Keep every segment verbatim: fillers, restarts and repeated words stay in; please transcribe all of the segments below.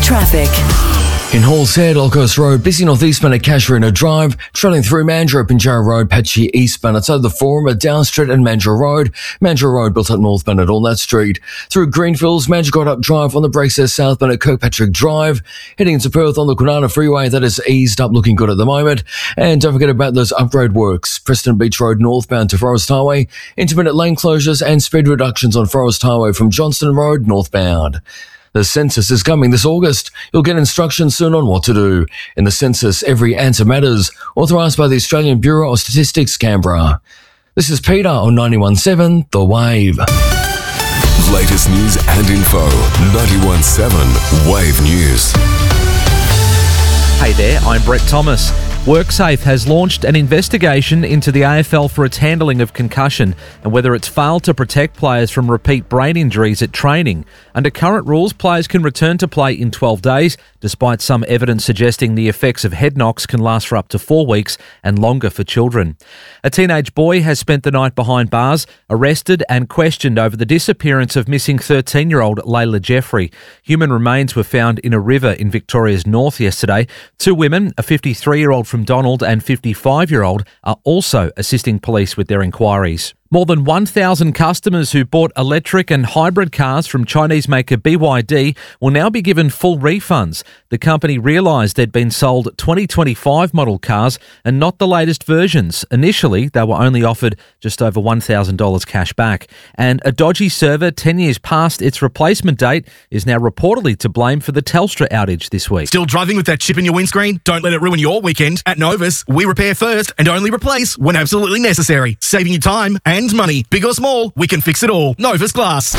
traffic. In Halls Head, Old Coast Road, busy northeastbound at Casuarina Drive, travelling through Mandurah, Pinjarra Road, patchy eastbound outside the Forum at Down Street and Mandurah Road. Mandurah Road built up northbound at Allnut Street. Through Greenfields, Mandurah got up Drive on the brakes there southbound at Kirkpatrick Drive. Heading into Perth on the Kwinana Freeway, that is eased up, looking good at the moment. And don't forget about those upgrade works. Preston Beach Road northbound to Forest Highway, intermittent lane closures and speed reductions on Forest Highway from Johnston Road northbound. The census is coming this August. You'll get instructions soon on what to do. In the census, every answer matters. Authorised by the Australian Bureau of Statistics, Canberra. This is Peter on ninety-one point seven The Wave. Latest news and info. ninety-one point seven Wave News. Hey there, I'm Brett Thomas. WorkSafe has launched an investigation into the A F L for its handling of concussion and whether it's failed to protect players from repeat brain injuries at training. Under current rules, players can return to play in twelve days, despite some evidence suggesting the effects of head knocks can last for up to four weeks and longer for children. A teenage boy has spent the night behind bars, arrested and questioned over the disappearance of missing thirteen-year-old Layla Jeffrey. Human remains were found in a river in Victoria's north yesterday. Two women, a fifty-three-year-old from Donald and fifty-five-year-old, are also assisting police with their inquiries. More than one thousand customers who bought electric and hybrid cars from Chinese maker B Y D will now be given full refunds. The company realised they'd been sold twenty twenty-five model cars and not the latest versions. Initially, they were only offered just over one thousand dollars cash back. And a dodgy server ten years past its replacement date is now reportedly to blame for the Telstra outage this week. Still driving with that chip in your windscreen? Don't let it ruin your weekend. At Novus, we repair first and only replace when absolutely necessary, saving you time and money. Big or small, we can fix it all. Novus Glass.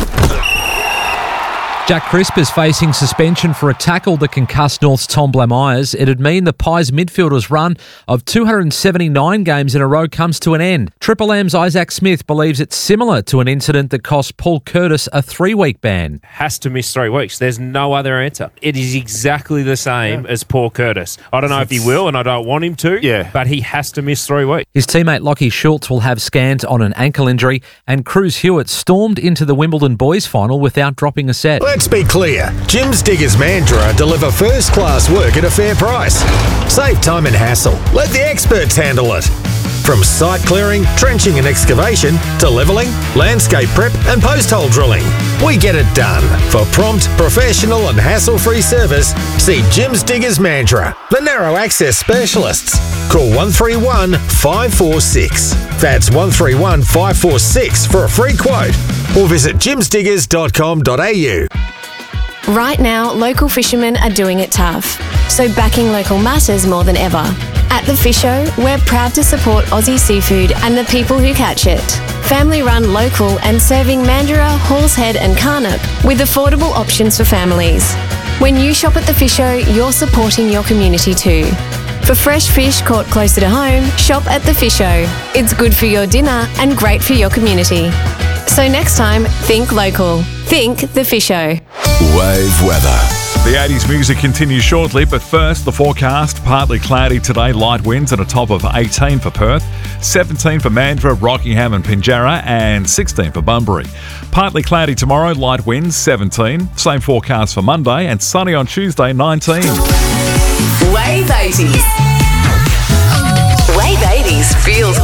Jack Crisp is facing suspension for a tackle that concussed North's Tom Blamires. It'd mean the Pies midfielder's run of two hundred seventy-nine games in a row comes to an end. Triple M's Isaac Smith believes it's similar to an incident that cost Paul Curtis a three-week ban. Has to miss three weeks. There's no other answer. It is exactly the same yeah. as Paul Curtis. I don't know if he will, and I don't want him to, yeah. but he has to miss three weeks. His teammate Lockie Schultz will have scans on an ankle injury, and Cruz Hewitt stormed into the Wimbledon boys final without dropping a set. Let's be clear. Jim's Diggers Mandurah deliver first-class work at a fair price. Save time and hassle. Let the experts handle it. From site clearing, trenching and excavation to levelling, landscape prep and post-hole drilling. We get it done. For prompt, professional and hassle-free service, see Jim's Diggers Mandurah, the narrow access specialists. Call one three one, five four six. That's one three one, five four six for a free quote. Or visit jims diggers dot com dot a u. Right now, local fishermen are doing it tough, so backing local matters more than ever. At The Fish Show, we're proud to support Aussie seafood and the people who catch it. Family run, local and serving Mandurah, Halls Head and Carnup with affordable options for families. When you shop at The Fish Show, you're supporting your community too. For fresh fish caught closer to home, shop at The Fish Show. It's good for your dinner and great for your community. So next time, think local. Think The Fish Show. Wave weather. The eighties music continues shortly, but first the forecast. Partly cloudy today, light winds and a top of eighteen for Perth, seventeen for Mandurah, Rockingham and Pinjarra, and sixteen for Bunbury. Partly cloudy tomorrow, light winds, seventeen. Same forecast for Monday, and sunny on Tuesday, nineteen. Wave eighties. Wave eighties feels